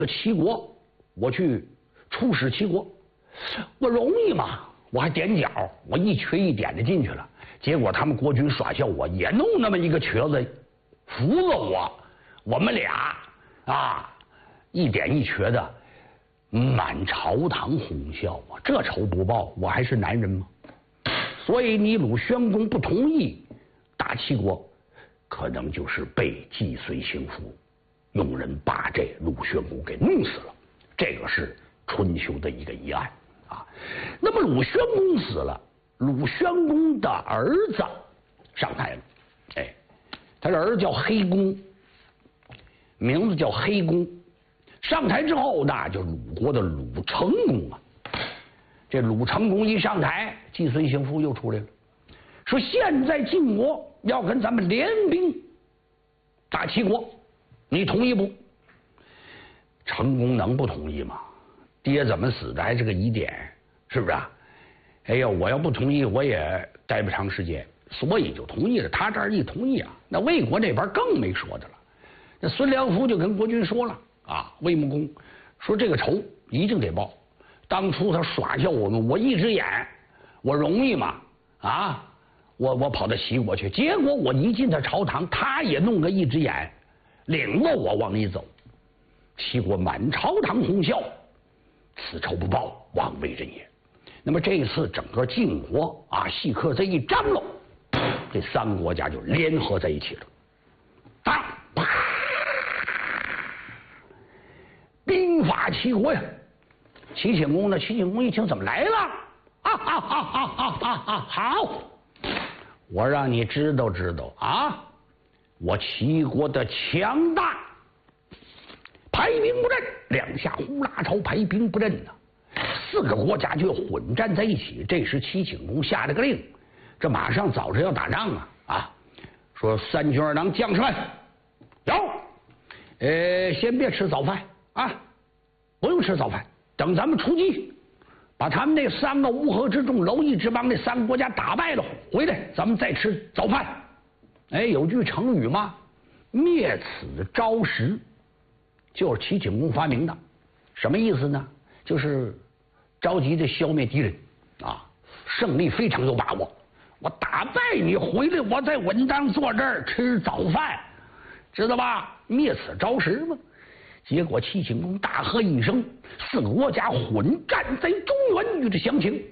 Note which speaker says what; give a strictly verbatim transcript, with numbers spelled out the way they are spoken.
Speaker 1: 齐国，我去出使齐国，我容易吗？我还点脚，我一瘸一点的进去了。结果他们国君耍笑我，也弄那么一个瘸子扶了我，我们俩啊一点一瘸的，满朝堂哄笑啊！这仇不报，我还是男人吗？所以你鲁宣公不同意打齐国，可能就是被季孙行夫用人把这鲁宣公给弄死了。这个是春秋的一个疑案啊。那么鲁宣公死了，鲁宣公的儿子上台了，哎，他的儿子叫黑公，名字叫黑公。上台之后，那就鲁国的鲁成公啊。这鲁成公一上台，季孙行夫又出来了，说现在晋国要跟咱们联兵打齐国，你同意不？成公能不同意吗？爹怎么死的还是个疑点，是不是啊？哎呀，我要不同意，我也待不长时间，所以就同意了。他这儿一同意啊，那魏国这边更没说的了。那孙良夫就跟国君说了啊，魏穆公说这个仇一定得报。当初他耍笑我们，我一只眼，我容易吗？啊，我我跑到齐国去，结果我一进他朝堂，他也弄个一只眼，领着我往里走。齐国满朝堂哄笑，此仇不报，枉为人也。那么这一次整个晋国啊，细客这一张罗，这三个国家就联合在一起了。当啪，兵发齐国呀！齐景公呢？齐景公一听怎么来了？啊哈哈哈哈哈哈！好，我让你知道知道啊，我齐国的强大。排兵布阵，两下呼啦朝排兵布阵呢，四个国家就混战在一起。这时齐景公下了个令，这马上早晨要打仗啊啊！说三军二郎将士们，有，呃，先别吃早饭啊，不用吃早饭，等咱们出击，把他们那三个乌合之众、蝼蚁之邦那三个国家打败了，回来咱们再吃早饭。哎，有句成语嘛，灭此招食。就是齐景公发明的，什么意思呢？就是着急的消灭敌人啊，胜利非常有把握。我打败你回来，我再稳当坐这儿吃早饭，知道吧？灭此招食嘛。结果齐景公大喝一声，四个国家混战在中原，与之详情。